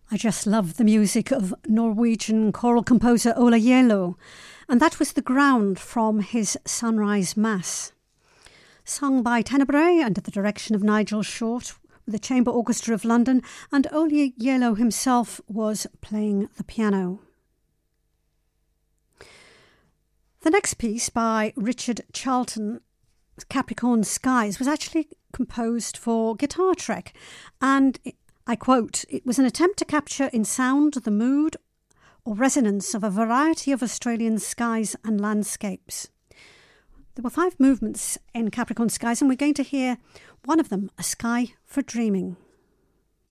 I just love the music of Norwegian choral composer Ola Gjeilo, and that was The Ground from his Sunrise Mass. Sung by Tenebrae under the direction of Nigel Short with the Chamber Orchestra of London, and Ola Gjeilo himself was playing the piano. The next piece by Richard Charlton, Capricorn Skies, was actually composed for Guitar Trek, and I quote, "It was an attempt to capture in sound the mood or resonance of a variety of Australian skies and landscapes." There were 5 movements in Capricorn Skies, and we're going to hear one of them, A Sky for Dreaming.